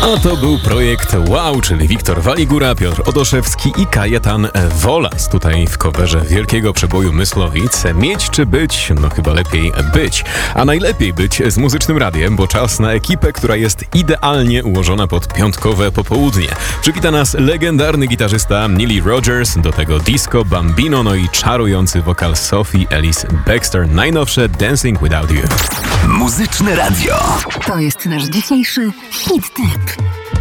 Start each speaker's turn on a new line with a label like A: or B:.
A: A to był projekt Wow, czyli Wiktor Waligura, Piotr Odoszewski i Kajetan Wolas. Tutaj w coverze wielkiego przeboju Myslowic. Mieć czy być? No chyba lepiej być. A najlepiej być z Muzycznym Radiem, bo czas na ekipę, która jest idealnie ułożona pod piątkowe popołudnie. Przywita nas legendarny gitarzysta Nile Rodgers, do tego disco Bambino, no i czarujący wokal Sophie Ellis Bextor. Najnowsze Dancing Without You.
B: Muzyczne Radio.
C: To jest nasz dzisiejszy hit tip.